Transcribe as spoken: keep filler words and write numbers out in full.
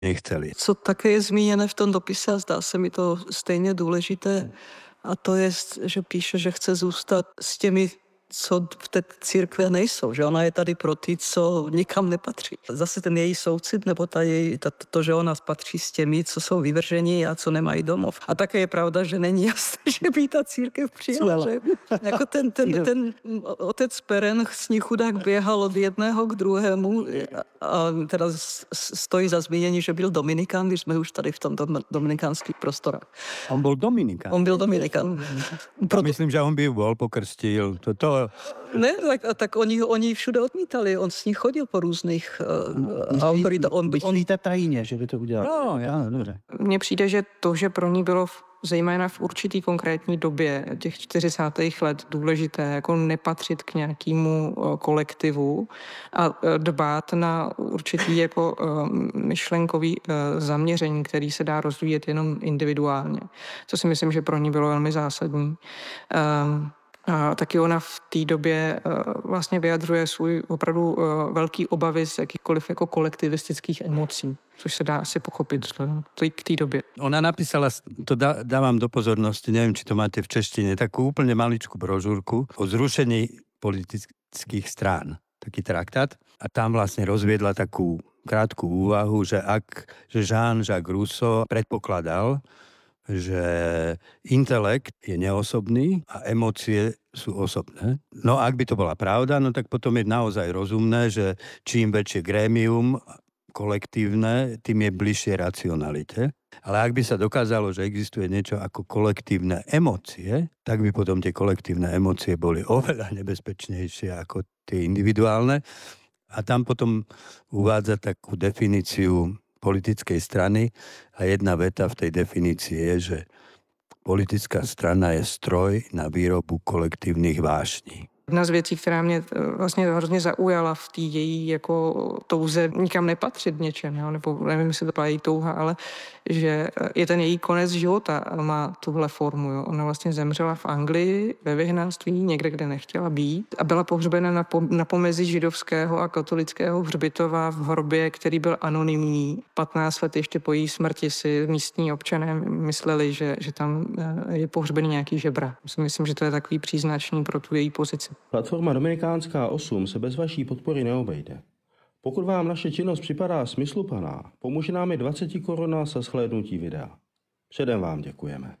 nechceli. Co také je zmíněné v tom dopise, a zdá se mi to stejně důležité, a to je, že píše, že chce zůstat s těmi, co v té církve nejsou, že ona je tady pro ty, co nikam nepatří. Zase ten její soucit, nebo ta její, ta, to, že ona patří s těmi, co jsou vyvržení a co nemají domov. A také je pravda, že není jasné, že by ta církev přijela. Že? Jako ten, ten, ten otec Peren s ní chudák běhal od jedného k druhému a teda stojí za zmínění, že byl Dominikán, když jsme už tady v tom dominikánských prostorách. On byl Dominikán. On byl Dominikán. Proto... Myslím, že on by bol, pokrstil. To, to... Ne, tak, tak oni, oni všude odmítali. On s ní chodil po různých uh, autoritách. On, on jí tajně, že by to udělal. No, já, dobře. Mně přijde, že to, že pro ní bylo v, zejména v určitý konkrétní době těch čtyřicátých let důležité jako nepatřit k nějakému uh, kolektivu a uh, dbát na určitý jako uh, myšlenkový uh, zaměření, který se dá rozvíjet jenom individuálně. To si myslím, že pro ní bylo velmi zásadní. Uh, A taky ona v té době uh, vlastně vyjadřuje svůj opravdu uh, velký obavy z jakýchkoliv jako kolektivistických emocí, což se dá asi pochopit k té době. Ona napísala, to dá, dávam do pozornosti, neviem, či to máte v češtine, takú úplne maličkú brožúrku o zrušení politických strán. Taký traktát. A tam vlastne rozviedla takú krátku úvahu, že ak že Jean-Jacques Rousseau predpokladal, že intelekt je neosobný a emócie sú osobné. No ak by to bola pravda, no tak potom je naozaj rozumné, že čím väčšie grémium kolektívne, tým je bližšie racionalite. Ale ak by sa dokázalo, že existuje niečo ako kolektívne emócie, tak by potom tie kolektívne emócie boli oveľa nebezpečnejšie ako tie individuálne. A tam potom uvádza takú definíciu politickej strany a jedna veta v tej definícii je, že politická strana je stroj na výrobu kolektívnych vášní. Jedna z věcí, která mě vlastně hrozně zaujala v té její jako touze nikam nepatřit něčem, jo? Nebo nevím, jestli to byla její touha, ale že je ten její konec života a má tuhle formu. Jo? Ona vlastně zemřela v Anglii ve vyhnanství, někde, kde nechtěla být a byla pohřbena na, po, na pomezí židovského a katolického hřbitova v hrobě, který byl anonymní. patnáct let ještě po její smrti si místní občané mysleli, že, že tam je pohřbený nějaký žebra. Myslím, že to je takový příznačný pro tu její pozici. Platforma Dominikánská osm se bez vaší podpory neobejde. Pokud vám naše činnost připadá smysluplná, pomůže nám i dvacet korun za shlédnutí videa. Předem vám děkujeme.